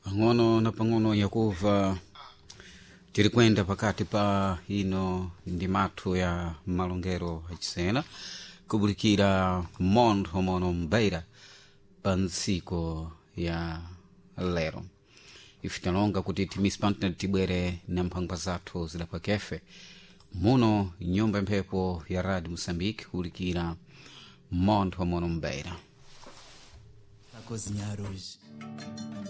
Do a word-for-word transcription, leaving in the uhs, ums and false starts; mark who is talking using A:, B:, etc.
A: pang'ono na pang'ono yakuva tiri kwenda pakati pa ino ndi mathu ya malongero achisena kubulikira montho mono mbeira pa ntsiko ya lero ife talonga kuti timisi pantena tibwere na mphangwa zathu zidapakefe muno nyumba mphepo ya Radio Moçambique kubulikira montho mono mbeira
B: a cozinhar hoje.